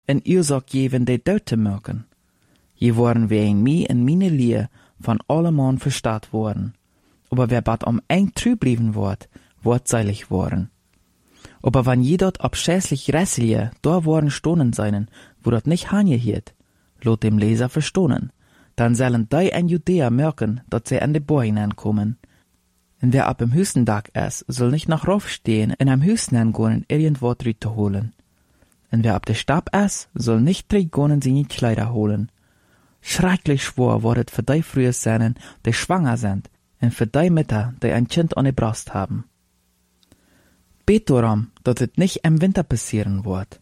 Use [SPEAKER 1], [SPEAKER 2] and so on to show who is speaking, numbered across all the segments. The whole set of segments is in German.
[SPEAKER 1] en Ursache geven de dood te maken. Je worden wegen mij en meine Leer von allemann verstaat worden. Aber wer bad eng trü blieben wordt seilig worden. Aber wann je dort abschäßlich Resselie da worden stonen seinen, wo dort nicht hanje hielt, lot dem Leser verstonen, dann sollen die en Judäa merken, dat sie an de Boy hineinkommen. Und wer ab im Hüstentag ist, soll nicht nach rauf stehen, in am Hüsten hingehen, irgendwo drüt zu holen. Und wer ab der Stab ist, soll nicht trägonen seine Kleider holen. Schrecklich schwor wordet für die frühe Seinen, die schwanger sind, und für die Mütter, die ein Kind an der Brust haben. Bet darum, dass es nicht im Winter passieren wird.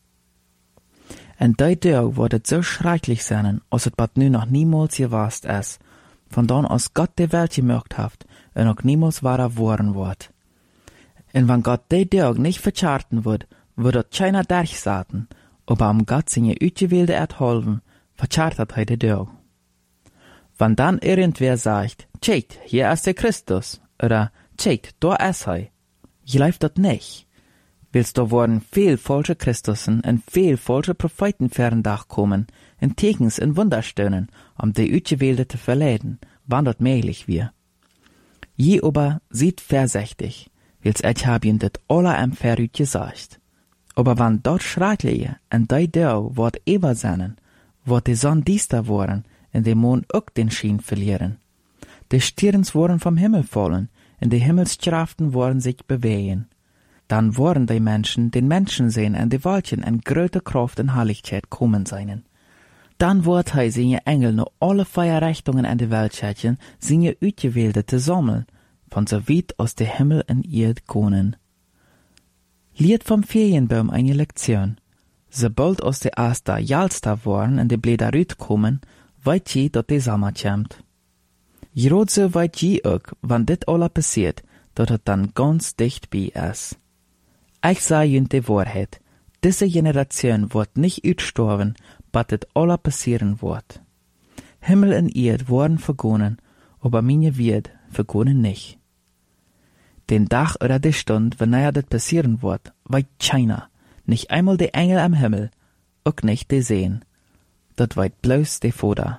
[SPEAKER 1] Und die Tag wird so schrecklich sein, als es bald nu noch niemals gewast ist, von dann aus Gott die Welt gemacht hat und auch niemals wahrer worden wird. Und wenn Gott die Tag nicht vercharten wird dort keiner durchsaten, aber am Gott seine Utgewählte erhalten, verchartet er die Tag. Wenn dann irgendwer sagt, tscheit, hier ist der Christus, oder tschait, da ist er, je läuft das nicht. Willst du worden viel falsche Christussen und viel falsche Propheten ferndag kommen, in Tekens und Wunderstönen, die Utgewählte zu verleiden, wann dort möglich wir. Je aber sieht vorsichtig, wils ich hab ihn das alle am Verrüt gesagt. Aber wann dort schreckliche und die Tag wird eber sein, wird die Sonne diester worden und der Mond auch den Schien verlieren. Die Stirns worden vom Himmel fallen und die Himmelskraften worden sich bewegen. Dann worden die Menschen den Menschen sehen und die Wolken in größter Kraft und Herrlichkeit kommen seinen. Dann wird er seine Engel nur alle Feierrichtungen in die Welt schicken, seine Utgewählte zu sammeln, von so weit aus der Himmel in Erde kommen. Lied vom Ferienbaum eine Lektion. Sobald aus der Aster Jalster worden und die Blätter rüt kommen, weit je, dat die Sommer kommt. Gerade so weit je auch, wann dit alle passiert, dat het dann ganz dicht bei ist. Ich sage Ihnen die Wahrheit, diese Generation wird nicht utstorben, bis dit alle passieren wird. Himmel und Erde werden vergonnen, aber meine wird vergonnen nicht. Den Tag oder die Stunde, wenn das passieren wird, weiß keiner, nicht einmal die Engel am Himmel, auch nicht die Seen. Dat weiß bloß der Vater.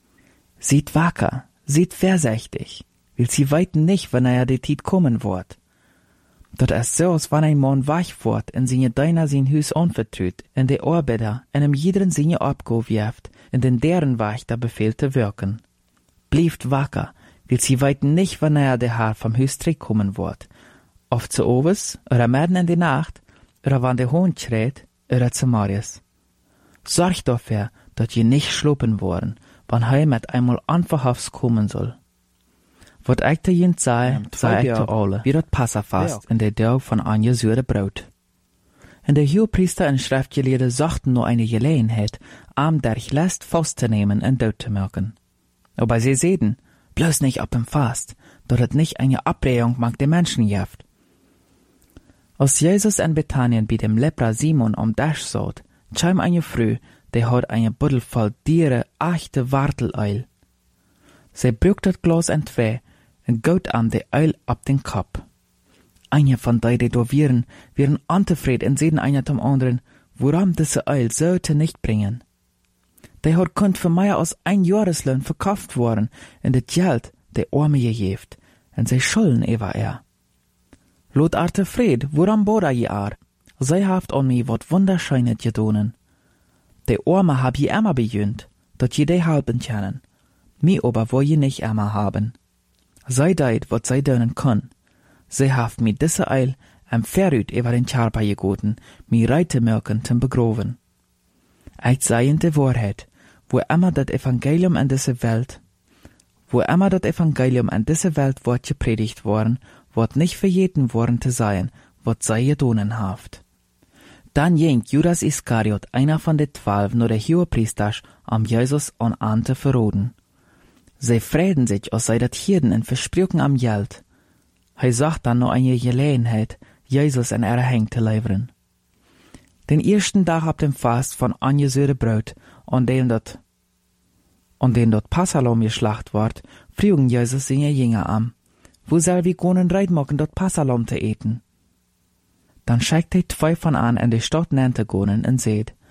[SPEAKER 1] Seid wacker, seid vorsichtig, weil sie weiten nicht, wenn die Zeit kommen wird. Dat ist so, als wenn ein Mann wach wird und seine Deiner sein Haus anvertraut, und der Arbeiter einem jeden seine Abgabe wirft, und in deren Wach der Befehl zu wirken. Bleibt wacker, weil sie weiten nicht, wenn der Herr vom Haus kommen wird. Oft zu Obers, oder mitten in die Nacht, oder wann der Hund schreit, oder zu Marius. Sorgt dafür, dass ihr nicht schlupen worden, wann er mit einmal anverhafts kommen soll. Wat ich te jent sei ich te alle, wie dat Passafast in der Tag von Anja Söre Brot. Und der Hohepriester und Schriftgelehrte suchten nur eine Gelegenheit, durch Last festzunehmen und dort zu merken. Aber sie sehen, bloß nicht ab dem Fast, dort het nicht eine Abregung mag der Menschen jaft. Als Jesus in Bethanien bei dem Lepra Simon Dasch saut, kam eine Frau, die hat eine Buddel voll Diere, echte Warteleil. Sie brückt das Glas in zwei und gaut an die Eil ab den Kopf. Eine von die da wären unzufrieden und sehen einer zum anderen, warum diese Eil sollte nicht bringen. Die hat kund für mehr als ein Jahreslohn verkauft worden und das Geld der Arme gegeben, und sie schulden über Lot arte Fred, warum boda je sie haft an mir wat wunderschönes gedonen. Die Arme hab je immer bejönt, dat je die halben kennen. Mi aber wo je nicht immer haben. Sei deit, wat sei dönen kann. Sie haft mi diese Eil am Verrüt über den Charpa gegoten, mi reite Mörken zum Begroven. Ich sei in die Wahrheit, wo immer das Evangelium an diese Welt wird gepredigt worden, wird nicht für jeden worden zu sein, wat sei gedonen haft. Dann ging Judas Iskariot, einer von den 12, nur der Hohepriester, Jesus an zu verroden. Sie freden sich, als sei das Hirden und versprüchen am Geld. Er sagt dann noch eine Gelegenheit, Jesus in ihre Hände zu liefern. Den ersten Tag ab dem Fast von angesöhre Brot, an dem dort Passalom geschlacht ward, frügen Jesus seine Jünger an, wo soll wir gehen reit machen, dort Passalom zu eten? Dann schickt die 2 von an in die Stadt nannte gehen und seht,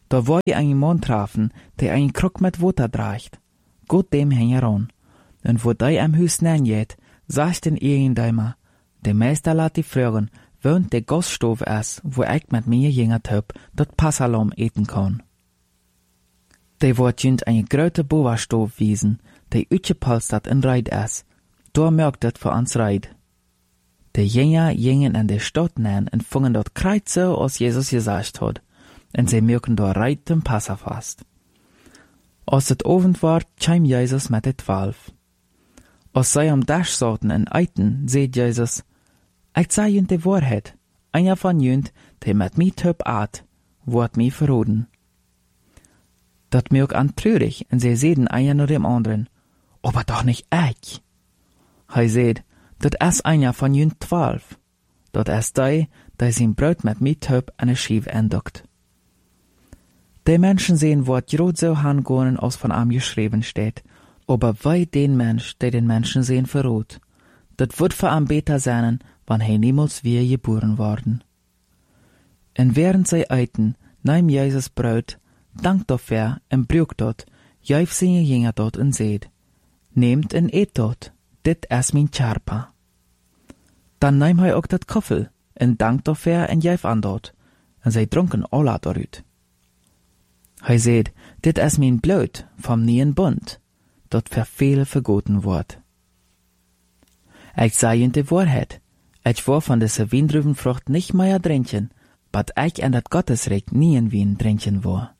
[SPEAKER 1] Da war ich einen Mann trafen, der einen Krug mit Wasser draagt. Gut dem hängen ran. Und wo die am Hus nenjet, sagt den Ehendeimer, der Meister lässt die fragen, wohnt der Gaststove ist, wo ich mit mir jüngert hab, dat Passalom eten kann. Die wird jünd eine große Boverstove wiesen, die utgepolstert in Reit ist. Da merkt het für uns Reit. Die Jünger gingen in der Stadt nähen und fingen dort kreuz so, als Jesus gesagt hat, und sie merken dort Reit dem Passa fast. Als het Abend war, kam Jesus mit den 12. Als sie am Tisch saßen und eiten, seht Jesus, ich sag jünd die Wahrheit, einer von jünd, der mit mir töp at, wird mir verraten. Dat merkt an traurig, und sie sehen einer nach dem anderen, aber doch nicht ich. Hij seht, dat ist einer von jünd 12. Dat ist der sein Brot mit mir töp an der Schief enduckt. Die Menschen sehen, wat grad so hangonen, als von ihm geschrieben steht, aber wei den Mensch, der den Menschen sehen, verrot. Dat wird für ihn besser sein, wann er niemals wieder geboren worden. Und während sie eiten, nahm Jesus Brot, dankt dafür und brügt dort, jäuf seine Jünger dort und seht, nehmt und eet dort, dit ist mein Charpa. Dann nahm er auch dat Koffel, und dankt dafür und jäuf an dort, und sie trunken alle darüt. Hij seht, dit is mijn Blut vom neuen Bund, dat für viele vergoten wordt. Ich sag ihnen die Wahrheit, ich war von dieser Windrübenfrucht nicht mehr trinken, but ich in dat Gottesreich nie in Wien trinken war.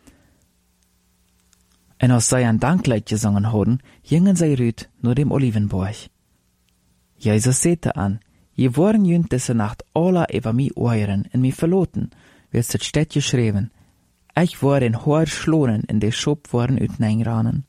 [SPEAKER 1] Und als sie ein Danklied gesungen hatten, gingen sie rüt nur dem Olivenberg. Jesus sagte an, je waren jünd diese Nacht alle über mi euren und mi verloten, wird het steht geschrieben, ich war in hoher Schlonen in de Schub waren utneingranen.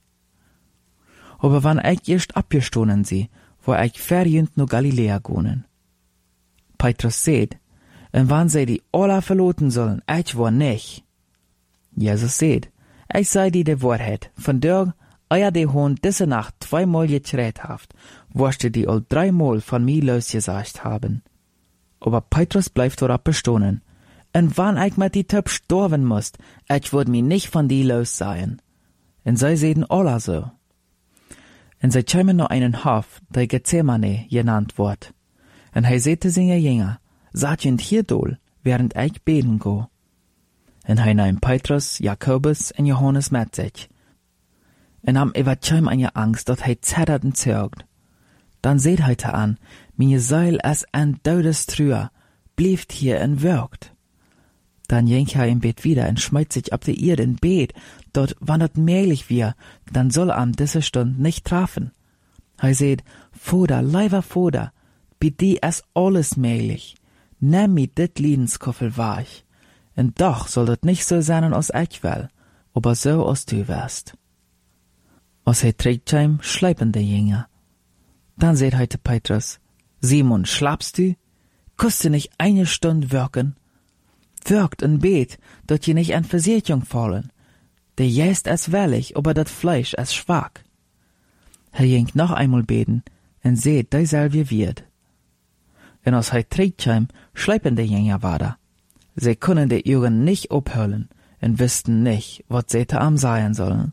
[SPEAKER 1] Aber wann ich erst abgestohlen sie, war ich verjünd no Galiläa gonen. Petrus seht, und wann sie die alle verloten sollen, ich war nicht. Jesus seht, ich sei die Wahrheit, von der, euer die Hund diese Nacht 2-mal getret haft, worschte die all 3-mal von mir losgesagt haben. Aber Petrus bleibt dort bestohlen. Und wann ich mit die Töp storven musst, ich würd mi nicht von die los sein. Und sie sehen alle so. Und sie kämen noch einen Hof, der Gethsemane genannt wird. Und er sagte seine Jünger, seid jünd hier dol, während ich beten go. Und er nahm Petrus, Jakobus und Johannes mit sich. Und am überkäm eine Angst, dass er zettert und zögt. Dann seht er an, meine Seil ist ein Todestrühr, blieft hier und wirkt. Dann jenkt er im Bett wieder und schmeißt sich ab die Erde in Bett, dort wandert mählich wir, dann soll am diese Stunde nicht treffen. Er seht, Vater, leiber Vater, bei dir ist alles mählich. Nimm mi dit Liedenskoffel weich. Und doch soll das nicht so sein, als ich will, aber so, als du wärst. Als er trägt heim, schleipen die Jünger. Dann seht heute Petrus, Simon, schlafst du? Kannst du nicht eine Stunde wirken? Wirkt und bet, dort je nicht an Versicherung fallen. Der Jäst ist wellig, aber das Fleisch ist schwach. Er jenkt noch einmal beten, und seht, derselbe wird. Und als er trägt heim, schleipen die Jünger weiter. Sie können die Augen nicht abhören und wüssten nicht, was sie da am sein sollen.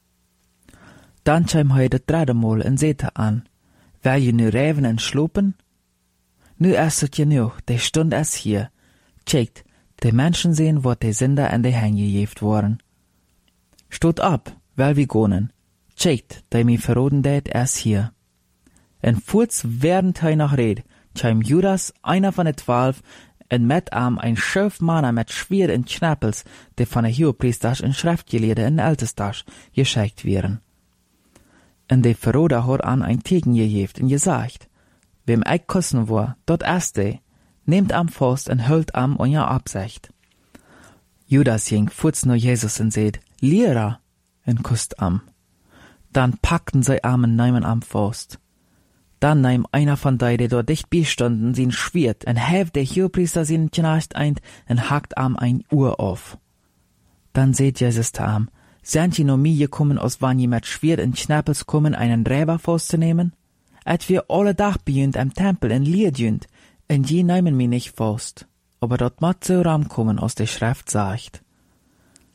[SPEAKER 1] Dann kam er das 3. Mal und sagte an, will je nu räven und schlupen? Nu ist es genug, die Stunde ist hier. Checkt, die Menschen sehen, wo die Sünder an die Hänge gejeft worden. Steht ab, weil wir gehen. Checkt, die mir verroden det, ist hier. Und kurz während er noch red, kam Judas, einer von den 12, und mit ihm ein Schöfmanner mit Schwert und Schnappels, die von der Hohepriester und Schriftgelehrten in Ältestasch geschickt wären. Und der Verroder hat an ein Tegen gejeft und gesagt, wem ich kussen war, dort ist der, nehmt am Faust und hüllt am euer Absicht. Judas ging futz nur Jesus und seht, Lehrer, und kusst am. Dann packten sie am und neimen am Faust. Dann nahm einer von denen, die dort dicht bestunden, sein Schwert und heft der Hohepriester seinen Knecht ein und hackt am ein Uhr auf. Dann seht Jesus zu am, sind je noch mir gekommen, als wann je mit Schwert und Schnappels kommen, einen Räber festzunehmen? Et wir alle Tag bejünd am Tempel in Liedjünd, und je nehmen mir nicht fast. Aber dort mat so ram kommen, aus der Schrift sagt.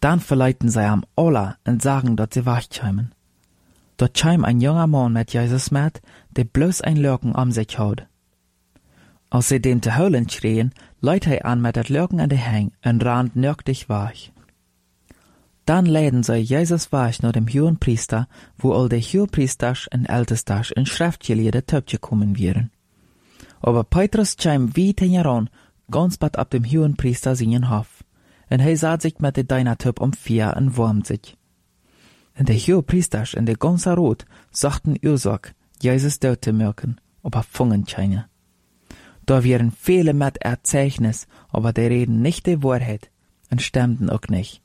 [SPEAKER 1] Dann verleiten sie am alle und sagen, dass sie wachschämen. Dort scheim ein junger Mann mit Jesus mit, der bloß ein Lürken am sich hat. Als sie dem zu holen schrien, leit er an mit dat Lürken an de Hang und rannt nördlich wach. Dann leiden sie Jesus wach nach dem hohen Priester, wo all die Hohepriesters und Ältesters in Schriftgelehrte Töpfchen kommen wären. Aber Petrus scheim weit heran, ganz bald ab dem hohen Priester seinen Hof, und er sah sich mit der Deinertöp vier und wärmt sich. Und die Hohepriesters und der ganze Rot sagten Ursache, Jesus dort zu merken, aber fungen keine. Da wären viele mit Erzeichnis, aber die reden nicht die Wahrheit und stimmten auch nicht.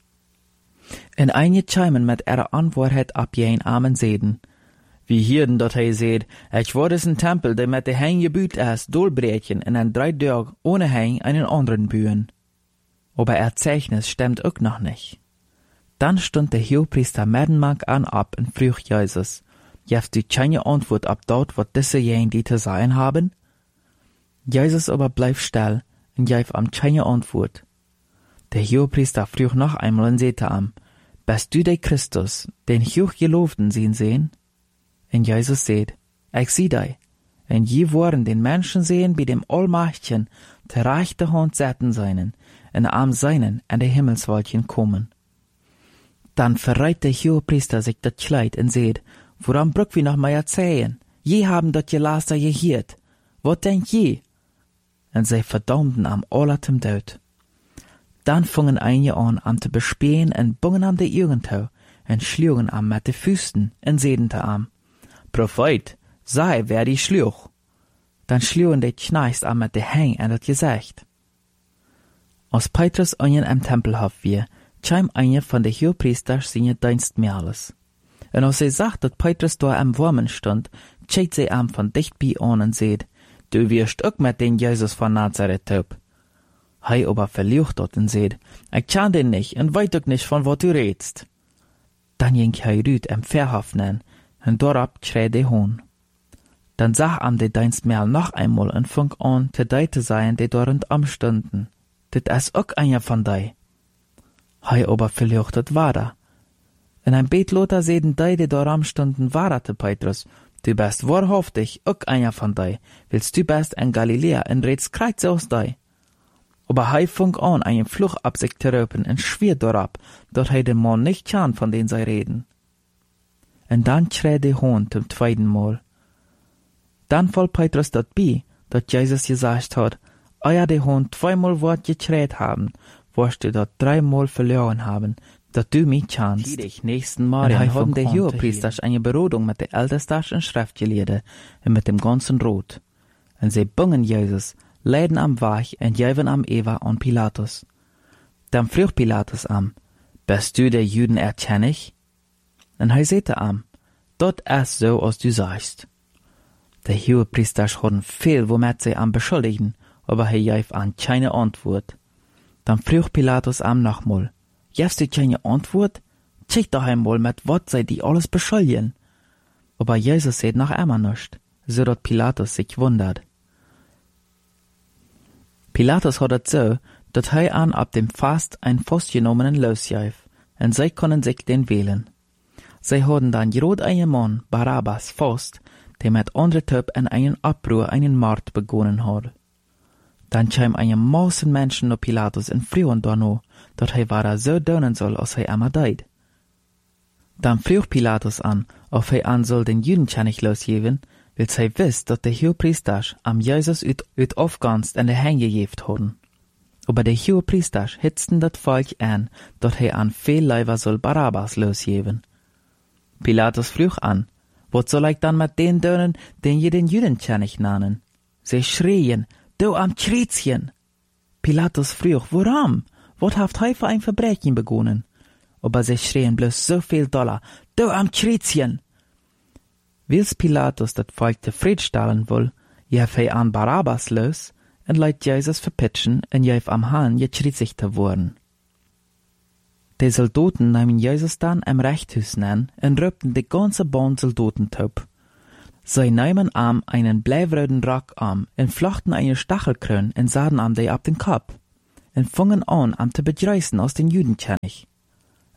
[SPEAKER 1] In einige scheimen mit ihrer Unwahrheit ab jen Amen seden. Wie hierden dort hij seht, ich wurde in Tempel, der mit de Hein gebüht ist, dolbrechen in ein 3 Tag ohne Hein einen anderen bühen. Aber Erzeichnis stimmt auch noch nicht. Dann stund der Hohepriester Medenmark an ab und frug Jesus, jeft du keine Antwort ab dort, wat diese jen die zu sein haben? Jesus aber bleib still und gab am keine Antwort. Der Hohepriester frug noch einmal und sagte am, bist du der Christus, den Hochgelobten sehen? Und Jesus sagt, ich sieh dich, und je wollen den Menschen sehen, wie dem Allmächtigen, der rechte Hand setzen seinen, und am seinen an die Himmelswolken kommen. Dann verreit der Hohepriester sich das Kleid und sagt, woran brück wir noch mal erzählen? Je haben dat gelaster gehört. Wat denkt je? Und sie verdammten am allertem Tod. Dann fingen einige an, am zu bespähen und bungen am de Augen zu, und schlugen am mit de Füßen und sedenten am. Prophet, sei wer die schluch. Dann schlugen de Kneist am mit de Hang an dat Gesicht. Als Petrus einen am Tempelhof wir, scheim eine von de Hohepriesters seine Dienst mehr alles. Und als sie sagt, dat Petrus da am Wurmen stand, schaut sie am von dicht bei an und seht, du wirst auch mit den Jesus von Nazareth taub. Hei aber verliucht dort und seht, ich kann den nicht und weit auch nicht, von wat du redst. Dann ging hei rüt am Verhof nen, und dorab schrei de Hohn. Dann sah am de Dienstmehl noch einmal und fang an, zu dei zu sein, die dort amstunden. Dit is auch einer von dei. Hei aber verliucht dort war da. In ein Betloter sehen dei, die dort amstunden, warate Petrus, du bist wahrhaftig auch einer von dei, willst du bist in Galiläa und redst kreuz aus dei. Aber hei fang an, einen Fluch ab sich zu röpen und schwier dorab, dort hei den Mann nicht kann, von den sie reden. Und dann schrei der Hohn zum 2. Mal. Dann fall Petrus dort bei, dort Jesus gesagt hat, euer der Hohn 2-mal Wort geschreit haben, wirst du dort 3-mal verloren haben, dat du mich kannst. Dich nächsten Mal haben der Hohepriester eine Berodung mit der Ältesten und Schriftgelehrten und mit dem ganzen Rot. Und sie bungen Jesus, leiden am Wach und geben am Eva an Pilatus. Dann frug Pilatus am, bist du der Juden erkennig? Und er sagte am, dort ist so, als du sagst. Der Hohepriester hatten viel, womit sie am beschuldigen, aber er gab an keine Antwort. Dann frug Pilatus am nochmal, gibst du keine Antwort? Check doch einmal, mit wat sei die alles beschuldigen. Aber Jesus sagt noch immer nicht, so dass Pilatus sich wundert. Pilatus hat es so, dass er an ab dem Fast ein festgenommenen losgab, und sie können sich den wählen. Sie haben dann gerot einen Mann, Barabbas, fast, der mit anderen Typ in einen Abbruch einen Mord begonnen hat. Dann kam eine Massen Menschen nach Pilatus und frühen danach, dass er war so dönen soll, als er immer deid. Dann frug Pilatus an, ob er an soll den Judenkönig losgeben, weil sie wisst, dass der Hohepriester am Jesus ut aufganst in der Hänge gegeben haben. Aber der Hohepriester hitzten das Volk an, dass er an viel Leiber soll Barabbas losgeben. Pilatus frug an, was soll ich dann mit den dönen, den je den Judenkönig nennen? Sie schrien, du am Kreuzchen! Pilatus frug, warum? Was haft er für ein Verbrechen begonnen? Aber sie schrien bloß so viel doller, du am Kreuzchen! Wils Pilatus das Volk zufriedenstellen will, jef er an Barabbas los und leit Jesus verpitschen und jef am Hahn gekreuzigt worden. Die Soldaten nahmen Jesus dann im Rechtshus an und röpten die ganze Band Soldaten taub. Sie nahmen am einen bleiwröden Rock am und flochten eine Stachelkrone und sahen am die ab den Kopf und fingen an, am zu begreißen aus den Judenkönig.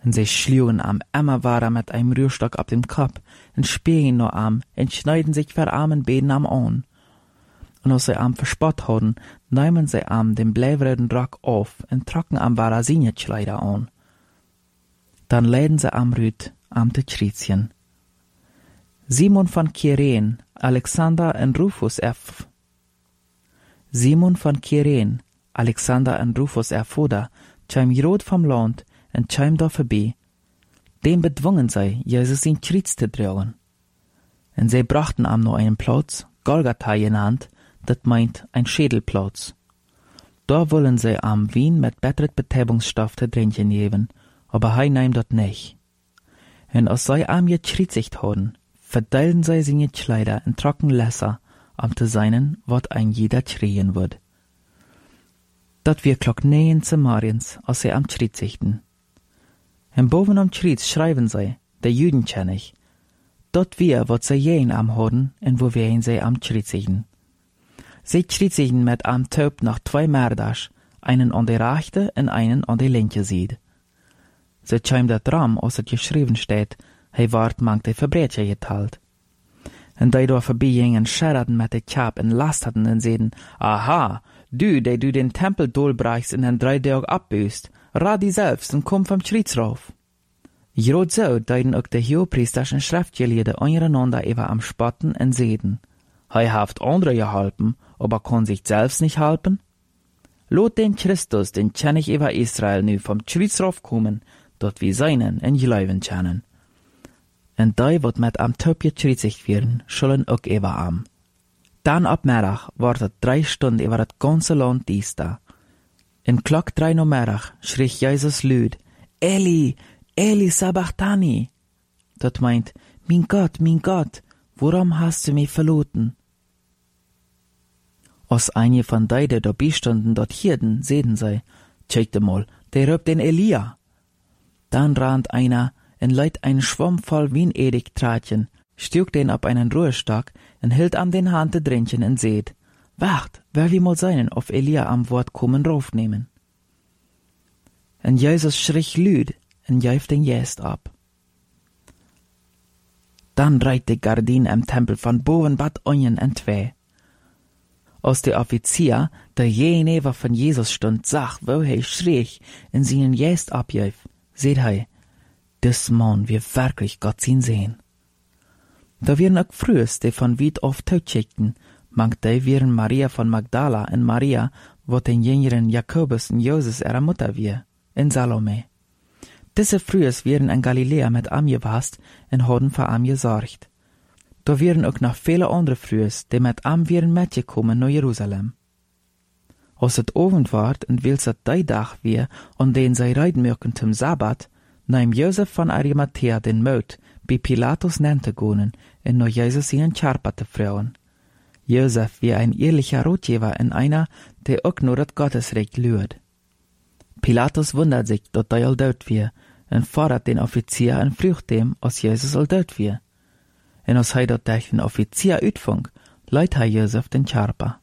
[SPEAKER 1] Und sie schlugen am immer weiter mit einem Rührstock auf dem Kopf und spähen noch am und schneiden sich für armen Beten am Ohren. Und als sie am verspott hatten, nehmen sie am den bleiwröden Rock auf und trocken am weiter seine Kleider an. Dann leiden sie am Rüt am te Schritzchen. Simon von Kyrene, Alexander und Rufus erfuder, chim Jrod vom Land und chim da vorbei. Dem bedwungen sie, Jesus in Schritz zu tragen. Und sie brachten am noch einen Platz, Golgatha genannt, dat meint ein Schädelplatz. Da wollen sie am Wein mit betteret Betäubungsstoff zu trinken geben, aber hei nahm dat nicht. Und als sie am geschritzigt haben, verteilen sie seine Kleider in trocken Lässer, am zu seinen, wat ein jeder schreien wird. Dat wir klock 9 Morgens, als sie am schritzigten. Und boven am Schritz schreiben sie, der Juden kenn ich, dat wir, wat sie jen am hoden, und wo wir sie am schritzigten. Sie schritzigten mit am Taub noch 2 Mördasch, einen an die rechte und einen an die linke Seite. Sie chim dat Ram, als het geschrieben steht, hij ward mank de Verbrecher geteilt. Und die da vorbeigingen, scherrten mit de Kap und lasterten und seiden, aha, du den Tempel dolbrechst in den 3 Tagen abbüßt, rad die selbst und komm vom Schritz rauf. Jrod so, deiden auch de Hohepriesterschen Schriftgelehrten untereinander über am Spotten und seiden, hij haft andere geholpen, aber kann sich selbst nicht helpen? Lot den Christus, den kenn ich über Israel nu vom Schritz raufkommen, dort wie seinen in Geleuven kennen. Und die, wat mit am Taub geschritzigt werden, schulden auch über am. Dann ab Mittag war het 3 Stunden über das ganze Land da. In Klock 3 Uhr Mittag schrie Jesus laut, Eli, Eli sabachthani. Dat meint, mein Gott, warum hast du mich verloren? Als einige von deiden da bestunden dort hierden, sehen sie, checkte mal, der rübt den Elia. Dann rannt einer und leiht einen Schwamm voll Wien-Edik-Tratchen, stück den ab einen Ruhestock und hielt an den Hand zu trinken und seht, wacht, wer wie mal seinen auf Elia am Wort kommen raufnehmen. Und Jesus schrie lüd und jäuft den Jäst ab. Dann reit die Gardine im Tempel von boven Bad Onjen en 2. Als der Offizier, der jeneva von Jesus stund, sah, wo er schrie und seinen Jäst abjäuf, seht er, des Mann wir wirklich Gott sehen. Da wären auch frühest, die von weit auf Tod schickten, manch die wären Maria von Magdala und Maria, wo den jüngeren Jakobus und Joses ihre Mutter wir, in Salome. Diese frühest wären in Galiläa mit am gewast und hadden für am gesorgt. Da wären auch noch viele andere frühest, die mit am wären mitgekommen nach Jerusalem. Als het Abend ward und wils het die Tag wir, an den sie reiten möchten zum Sabbat, nahm Josef von Arimathea den Mut, bei Pilatus nannte gonen, und nach Jesus seinen Charpa zu frauen. Josef wie ein ehrlicher Ratgeber in einer, der auch nur das Gottesrecht lüht. Pilatus wundert sich, dass er all dort wir, und fordert den Offizier und fragt dem, als Jesus all dort wir. Und als er dort den Offizier uitfunk, leiht er Josef den Charpa.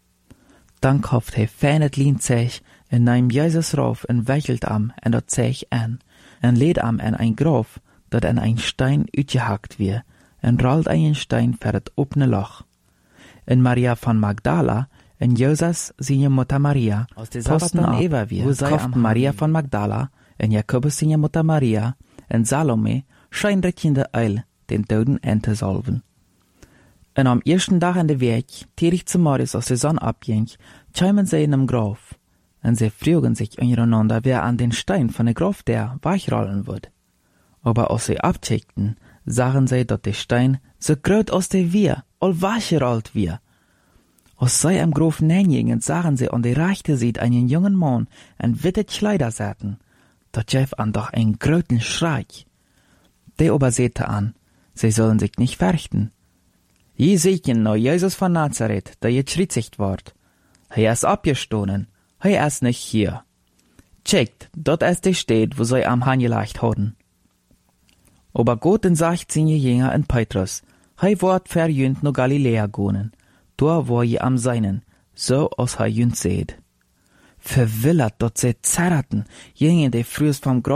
[SPEAKER 1] Dann kauft er feines Lienzeug und nahm Jesus rauf und wächelt am und dat Zeug an, und lädt am in ein Grab, dat an ein Stein uitgehackt wird, und rollt einen Stein für das offene Loch. Und Maria von Magdala und Joses seine Mutter Maria posten ab, wo kauften Maria von Magdala und Jakobus seine Mutter Maria und Salome scheinrettende Eil den Toten entsalven. Und am ersten Tag an der Weg, täglich zum Morgens aus der Sonne abging, chimen sie in einem Grab, und sie fragen sich untereinander, wer an den Stein von der Grab der weichrollen wird. Aber als sie abcheckten, sahen sie, dass der Stein so groß aus der wir, all wachgerollt wir. Als sie am Grab nähingen, sahen sie an der rechten Seite einen jungen Mann in witte Kleider saßen. Da gab an doch einen großen Schrei. Der aber sagte an, sie sollen sich nicht fürchten. Je sehen noch Jesus von Nazareth, der geschritzigt ward. Er ist abgestohlen, er ist nicht hier. Checkt, dort ist der steht, wo sie am Hahn gelegt haben. Aber Gott und sagt seine Jünger in Petrus, ward verjünt no Galiläa gonen, da wo je am seinen, so als jünt seht. Verwillert, dort sie zerrten, jingen die frühst vom Grab